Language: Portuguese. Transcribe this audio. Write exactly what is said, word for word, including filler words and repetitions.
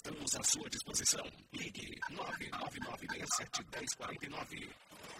Estamos à sua disposição. Ligue nove nove nove seis sete um zero quatro nove.